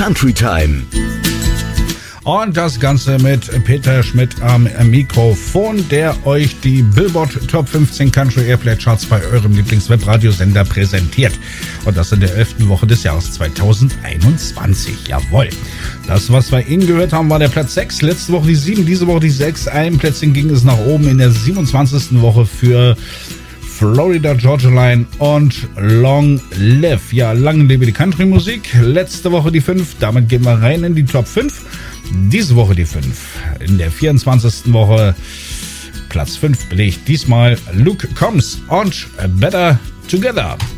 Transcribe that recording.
Country Time. Und das Ganze mit Peter Schmidt am Mikrofon, der euch die Billboard Top 15 Country Airplay Charts bei eurem Lieblingswebradiosender präsentiert. Und das in der 11. Woche des Jahres 2021. Jawohl. Das, was wir eben gehört haben, war der Platz 6. Letzte Woche die 7, diese Woche die 6. Ein Plätzchen ging es nach oben in der 27. Woche für Florida Georgia Line und Long Live. Ja, lang lebe die Country-Musik. Letzte Woche die 5. Damit gehen wir rein in die Top 5. Diese Woche die 5. In der 24. Woche Platz 5 belegt diesmal Luke Combs und Better Together.